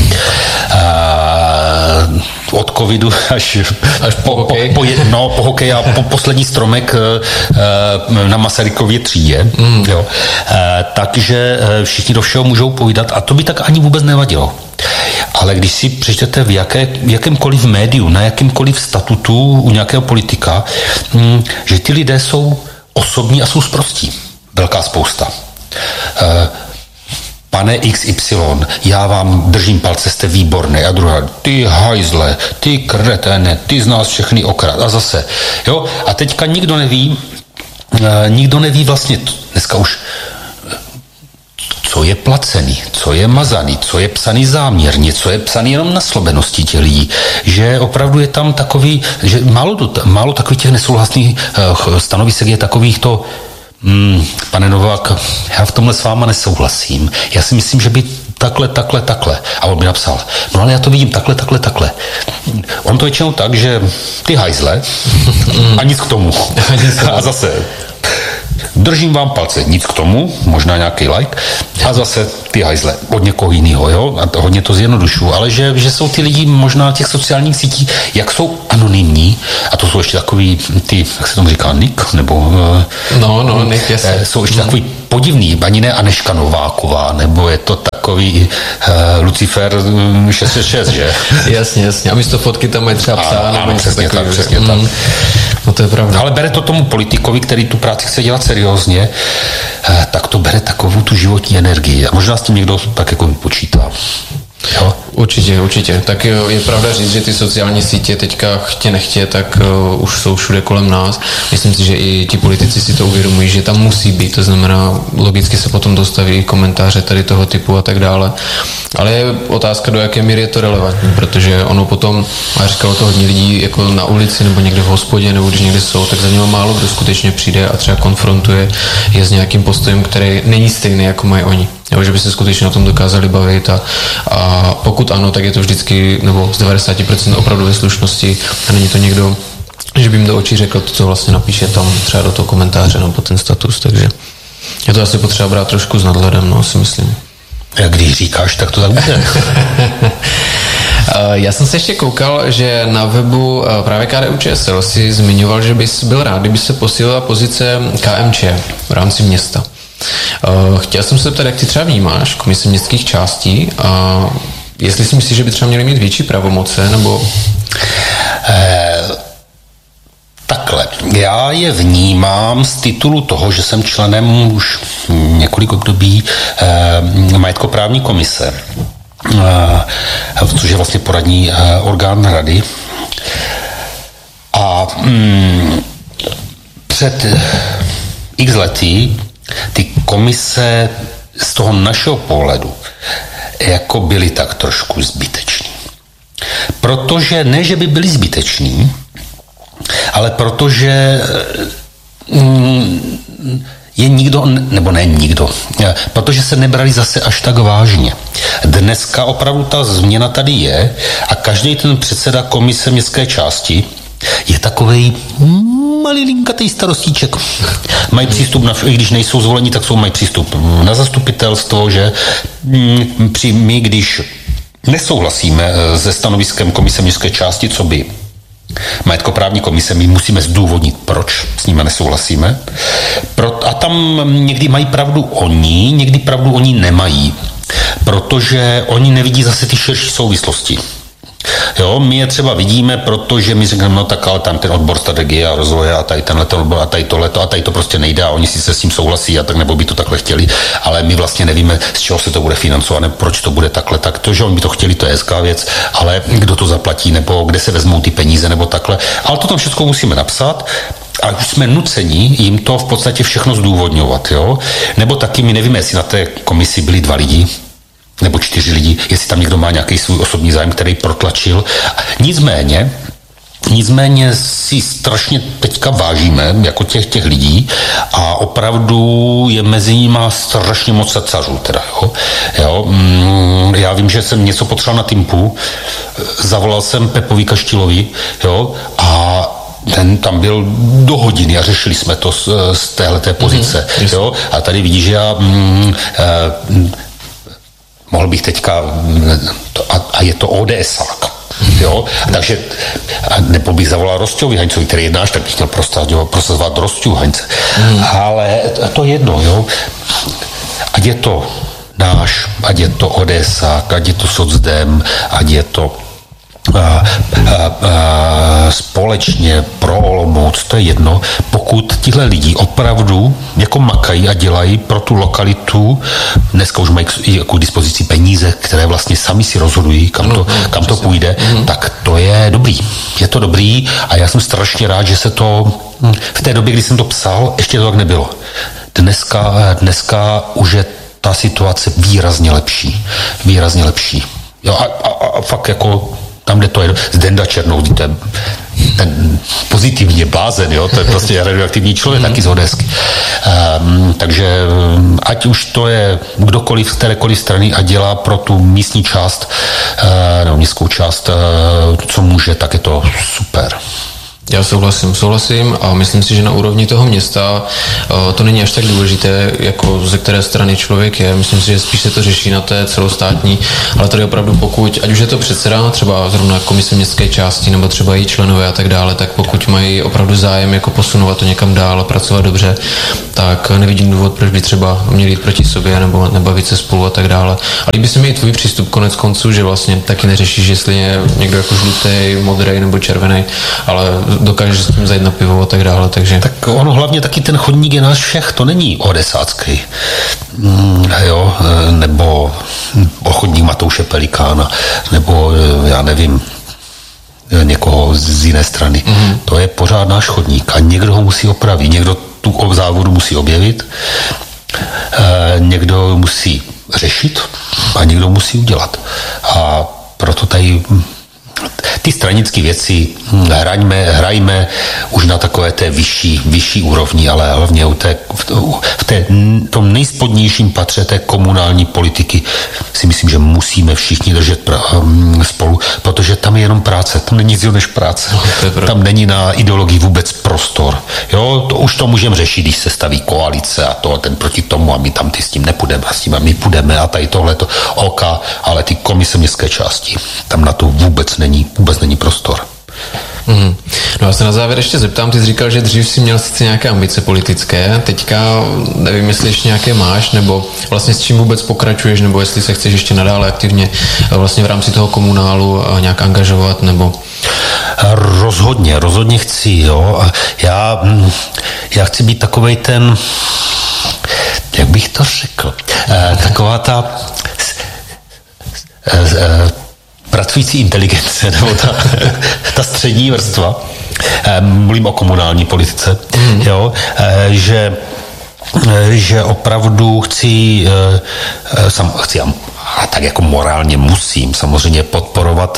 A, od covidu až, až po, po, po, no, po hokej a po poslední stromek uh, na Masarykově třídě. Mm. Jo. Uh, takže uh, všichni do všeho můžou povídat a to by tak ani vůbec nevadilo. Ale když si přečtete v, jaké, v jakémkoliv médiu, na jakýmkoliv statutu u nějakého politika, um, že ty lidé jsou osobní a jsou sprostí. Velká spousta. Uh, Pane X Y, já vám držím palce, jste výborný. A druhá, ty hajzle, ty kreténe, ty z nás všechny okrat. A zase, jo. A teďka nikdo neví, nikdo neví vlastně, dneska už, co je placený, co je mazaný, co je psaný záměrně, co je psaný jenom na slobenosti těch lidí. Že opravdu je tam takový, že málo, málo takových těch nesouhlasných stanovisek je takových to, hmm, pane Novák, já v tomhle s váma nesouhlasím. Já si myslím, že by takhle, takhle, takhle. A on mi napsal, no ale já to vidím takhle, takhle, takhle. On to většinou tak, že ty hajzle a nic k tomu. A zase držím vám palce, nic k tomu, možná nějaký like, a zase ty hajzle od někoho jiného, jo, a to, hodně to zjednodušu, ale že, že jsou ty lidi možná na těch sociálních sítích, jak jsou anonymní, a to jsou ještě takový, ty, jak se tomu říká, nick, nebo no, no, nick, jasně. Jsou ještě takový podivný, ani ne Anežka Nováková, nebo je to takový uh, Lucifer šest šest šest, že? Jasně, jasně, a místo fotky tam mají třeba psa, ano, nebo ano, přesně tak, přesně mm. tak. No to je pravda. Ale bere to tomu politikovi, který tu práci chce dělat seriózně, tak to bere takovou tu životní energii. A možná s tím někdo tak jako počítá. Jo? Určitě, určitě. Tak je pravda říct, že ty sociální sítě teďka chtě nechtě, tak uh, už jsou všude kolem nás. Myslím si, že i ti politici si to uvědomují, že tam musí být, to znamená, logicky se potom dostaví komentáře tady toho typu a tak dále. Ale je otázka, do jaké míry je to relevantní, protože ono potom, a říkalo to hodně lidí, jako na ulici nebo někde v hospodě, nebo když někde jsou, tak za něho málo kdo skutečně přijde a třeba konfrontuje je s nějakým postojem, který není stejný, jako mají oni. Jo, že by se skutečně o tom dokázali bavit a, a pokud ano, tak je to vždycky, nebo z devadesát procent opravdu ve slušnosti a není to někdo, že by jim do očí řekl to, co vlastně napíše tam třeba do toho komentáře nebo ten status, takže je to asi potřeba brát trošku s nadhledem, no, si myslím. Jak když říkáš, tak to tak bude. Já jsem se ještě koukal, že na webu právě K D U Č S L si zmiňoval, že bys byl rád, kdyby se posílila pozice K M Č v rámci města. Chtěl jsem se zeptat, jak ty třeba vnímáš komise městských částí a jestli si myslíš, že by třeba měly mít větší pravomoce, nebo... Eh, takhle. Já je vnímám z titulu toho, že jsem členem už několik období eh, majetkoprávní komise, eh, což je vlastně poradní eh, orgán rady. A mm, před x lety ty komise z toho našeho pohledu jako byly tak trošku zbyteční. Protože ne, že by byly zbyteční, ale protože je nikdo, nebo ne nikdo, protože se nebrali zase až tak vážně. Dneska opravdu ta změna tady je a každý ten předseda komise městské části je takovej malilinkatý starostíček. Mají přístup, na, i když nejsou zvoleni, tak jsou mají přístup na zastupitelstvo, že při, my, když nesouhlasíme se stanoviskem komise městské části, co by majetkoprávní komise, my musíme zdůvodnit, proč s nimi nesouhlasíme. Pro, a tam někdy mají pravdu oni, někdy pravdu oni nemají, protože oni nevidí zase ty širší souvislosti. Jo, my je třeba vidíme, protože my řekneme, no tak ale tam ten odbor strategie a rozvoje a tady tenhle odbor a tady tohleto a tady to prostě nejde a oni si se s tím souhlasí a tak nebo by to takhle chtěli, ale my vlastně nevíme, z čeho se to bude financovat, nebo proč to bude takhle, tak to, že oni by to chtěli, to je hezká věc, ale kdo to zaplatí, nebo kde se vezmou ty peníze, nebo takhle, ale to tam všechno musíme napsat. A už jsme nuceni jim to v podstatě všechno zdůvodňovat, jo? Nebo taky my nevíme, jestli na té komisi byli dva lidi, nebo čtyři lidi, jestli tam někdo má nějaký svůj osobní zájem, který protlačil. Nicméně, nicméně si strašně teďka vážíme jako těch, těch lidí a opravdu je mezi nimi strašně moc srdcařů teda, jo. jo. Já vím, že jsem něco potřeboval na Timpu, zavolal jsem Pepovi Kaštilovi, jo, a ten tam byl do hodiny a řešili jsme to z, z téhleté pozice, mm-hmm. jo. A tady vidíš, že já mm, uh, mohl bych teďka, a, a je to ODSák, jo, a takže, a nebo bych zavolal Rosťovi Haňcovi, který jednáš, tak bych měl prosazovat Rosťu Haňce. Hmm. Ale to jedno, jo, ať je to náš, ať je to ODSák, ať je to Socdem, ať je to A, a, a, společně pro Olomouc, to je jedno, pokud tihle lidi opravdu jako makají a dělají pro tu lokalitu, dneska už mají jako dispozici peníze, které vlastně sami si rozhodují, kam to, kam to půjde, mm. tak to je dobrý. Je to dobrý a já jsem strašně rád, že se to v té době, kdy jsem to psal, ještě to tak nebylo. Dneska, dneska už je ta situace výrazně lepší. Výrazně lepší. Jo, a, a, a fakt jako tam, kde to je Zdenda Černou, to je ten pozitivně blázen, jo, to je prostě radioaktivní člověk, mm. taky z Odesky. Um, takže ať už to je kdokoliv z kterékoliv strany a dělá pro tu místní část, uh, nebo městskou část, uh, co může, tak je to super. Já souhlasím, souhlasím a myslím si, že na úrovni toho města to není až tak důležité, jako ze které strany člověk je. Myslím si, že spíš se to řeší na té celostátní, ale tady opravdu pokud, ať už je to předseda, třeba zrovna komise městské části, nebo třeba její členové a tak dále, tak pokud mají opravdu zájem jako posunovat to někam dál a pracovat dobře, tak nevidím důvod, proč by třeba měli jít proti sobě nebo nebavit se spolu a tak dále. A líbí se mi i tvůj přístup konec konců, že vlastně taky neřešíš, jestli je někdo jako žlutý, modrý nebo červený, ale dokážeš s tím zajít na pivo a tak dále, takže... Tak ono hlavně taky ten chodník je náš všech, to není odesácký, mm, jo, nebo chodník Matouše Pelikána, nebo já nevím, někoho z jiné strany. Mm-hmm. To je pořád náš chodník a někdo ho musí opravit, někdo tu závodu musí objevit, e, někdo musí řešit a někdo musí udělat. A proto tady ty stranické věci hrajme, hrajme už na takové té vyšší, vyšší úrovni, ale hlavně u té, v té, tom nejspodnějším patře té komunální politiky si myslím, že musíme všichni držet pra, spolu, protože tam je jenom práce, tam není nic než práce. No, tam není na ideologii vůbec prostor. Jo, to už to můžeme řešit, když se staví koalice a to a ten proti tomu a my tam ty s tím nepůjdeme a s tím a my půjdeme a tady tohleto OK, ale ty komise městské části, tam na to vůbec není, vůbec není prostor. Mm. No já se na závěr ještě zeptám, ty jsi říkal, že dřív si měl sice nějaké ambice politické, teďka nevím, jestli ještě nějaké máš, nebo vlastně s čím vůbec pokračuješ, nebo jestli se chceš ještě nadále aktivně vlastně v rámci toho komunálu nějak angažovat, nebo... Rozhodně, rozhodně chci, jo. Já, já chci být takovej ten, jak bych to řekl, taková ta pracující inteligence, nebo ta, ta střední vrstva, mluvím o komunální politice, mm. jo, že, že opravdu chci, sam, chci a tak jako morálně musím samozřejmě podporovat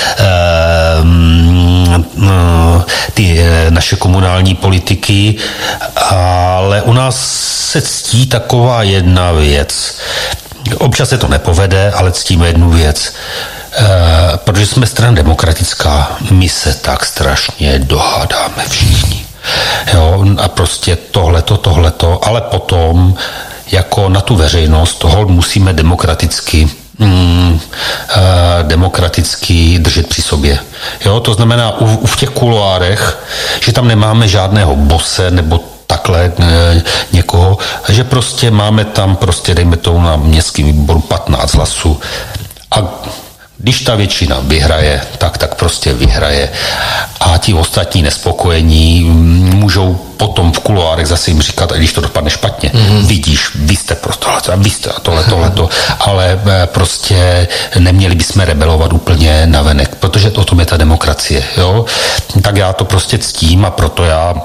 ty naše komunální politiky, ale u nás se ctí taková jedna věc. Občas se to nepovede, ale ctíme jednu věc. Uh, protože jsme strana demokratická, my se tak strašně dohádáme všichni. Jo, a prostě tohleto, tohleto, ale potom jako na tu veřejnost toho musíme demokraticky mm, uh, demokraticky držet při sobě. Jo, to znamená u, u v těch kuloárech, že tam nemáme žádného bose nebo takhle e, někoho, že prostě máme tam prostě, dejme tomu na městském výboru patnáct hlasů a když ta většina vyhraje, tak tak prostě vyhraje a ti ostatní nespokojení můžou potom v kuloárech zase jim říkat, a když to dopadne špatně, mm-hmm. vidíš, vy jste prostě tohle, vy jste tohle, tohleto, ale prostě neměli bychom rebelovat úplně navenek, protože o tom je ta demokracie, jo? Tak já to prostě ctím a proto já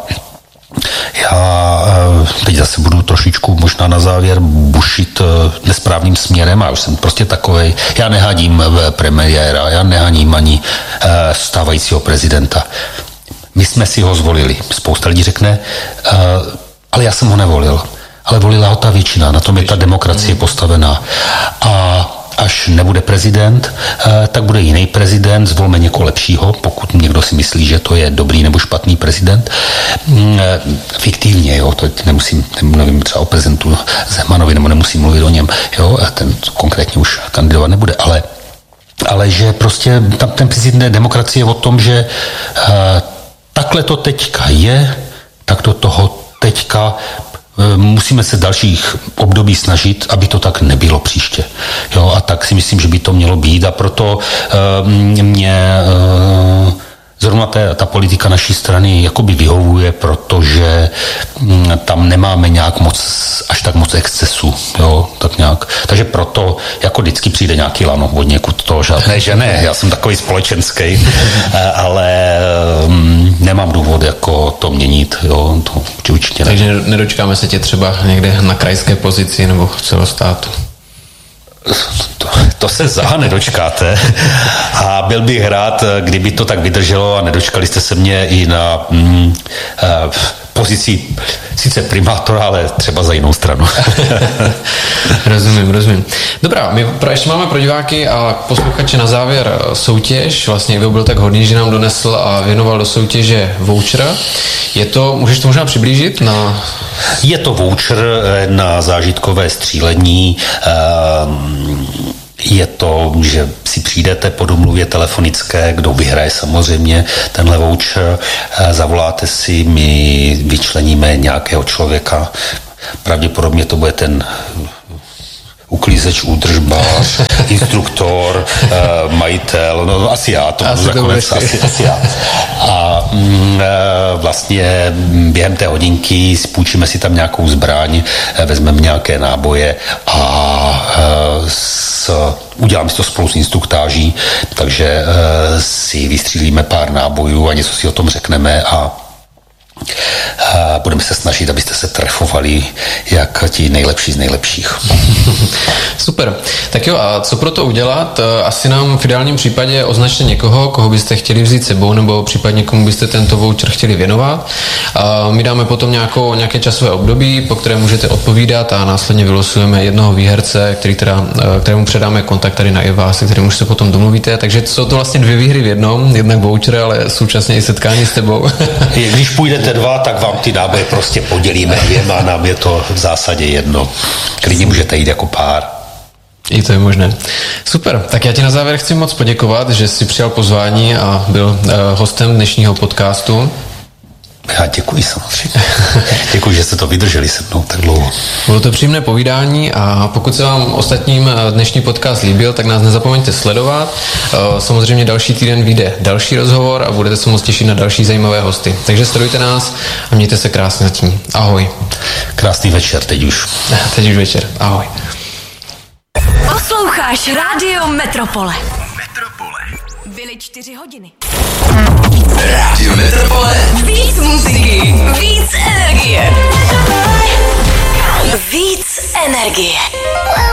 Já teď zase budu trošičku možná na závěr bušit nesprávným směrem a už jsem prostě takovej, já nehadím premiéra, já nehadím ani stávajícího prezidenta. My jsme si ho zvolili. Spousta lidí řekne, ale já jsem ho nevolil. Ale volila ho ta většina, na tom je ta demokracie postavená. A až nebude prezident, tak bude jiný prezident, zvolme někoho lepšího, pokud někdo si myslí, že to je dobrý nebo špatný prezident. Fiktivně, jo, to nemusím, nevím třeba o prezidentu Zemanovi, nebo nemusím mluvit o něm, jo, a ten konkrétně už kandidovat nebude, ale, ale že prostě tam ten prezident demokracie je o tom, že takhle to teďka je, tak do toho teďka musíme se dalších období snažit, aby to tak nebylo příště. Jo, a tak si myslím, že by to mělo být a proto uh, mě uh, zrovna ta, ta politika naší strany jakoby vyhovuje, protože m, tam nemáme nějak moc, až tak moc excesu, jo, tak nějak. Takže proto jako vždycky přijde nějaký lano od někud, to žádné, že ne, já jsem takový společenský, ale m, nemám důvod jako to měnit, jo, to určitě ne. Takže nedočkáme se tě třeba někde na krajské pozici nebo celostátu? To, to se záha nedočkáte a byl bych rád, kdyby to tak vydrželo a nedočkali jste se mě i na mm, uh, pozici sice primátora, ale třeba za jinou stranu. Rozumím, rozumím. Dobrá, my ještě máme pro diváky a posluchače na závěr soutěž. Vlastně Ivo byl tak hodný, že nám donesl a věnoval do soutěže voucher. Je to, můžeš to možná přiblížit? Na... Je to voucher na zážitkové střílení. Je to, že si přijdete po domluvě telefonické, kdo vyhraje samozřejmě tenhle voucher, zavoláte si, my vyčleníme nějakého člověka, pravděpodobně to bude ten uklízeč, údržbář, instruktor, majitel, no asi já, to budu nakonec, asi, asi já. A mm, vlastně během té hodinky spůjčíme si tam nějakou zbraň, vezmeme nějaké náboje a s, uděláme si to spolu s instruktáží, takže si vystřílíme pár nábojů a něco si o tom řekneme a a budeme se snažit, abyste se trefovali jak ti nejlepší z nejlepších. Super. Tak jo, a co pro to udělat? Asi nám v ideálním případě označte někoho, koho byste chtěli vzít sebou, nebo případně komu byste tento voucher chtěli věnovat. A my dáme potom nějakou, nějaké časové období, po které můžete odpovídat a následně vylosujeme jednoho výherce, který teda, kterému předáme kontakt tady na Iva, se kterým už se potom domluvíte. Takže jsou to vlastně dvě výhry v jednom, jednak voucher, ale současně i setkání s tebou. Když půjdete dva, tak vám ty náboje prostě podělíme dvěma, nám je to v zásadě jedno. Klidně můžete jít jako pár. I to je možné. Super, tak já ti na závěr chci moc poděkovat, že jsi přijal pozvání a byl uh, hostem dnešního podcastu. Já děkuji samozřejmě. Děkuji, že jste to vydrželi se mnou tak dlouho. Bylo to příjemné povídání a pokud se vám ostatním dnešní podcast líbil, tak nás nezapomeňte sledovat. Samozřejmě další týden vyjde další rozhovor a budete se moc těšit na další zajímavé hosty. Takže sledujte nás a mějte se krásně zatím. Ahoj. Krásný večer, teď už. Teď už večer. Ahoj. Posloucháš Rádio Metropole. Metropole. Byly čtyři hodiny. Rádio Metropole. Víc muziky, víc energie. Víc energie.